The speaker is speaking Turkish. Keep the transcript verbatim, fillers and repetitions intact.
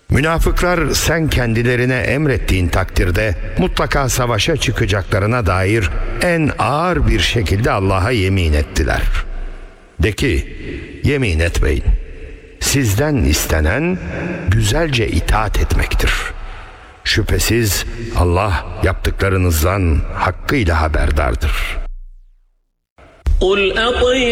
Münafıklar sen kendilerine emrettiğin takdirde mutlaka savaşa çıkacaklarına dair en ağır bir şekilde Allah'a yemin ettiler. De ki, yemin etmeyin. Sizden istenen güzelce itaat etmektir. Şüphesiz Allah yaptıklarınızdan hakkıyla haberdardır.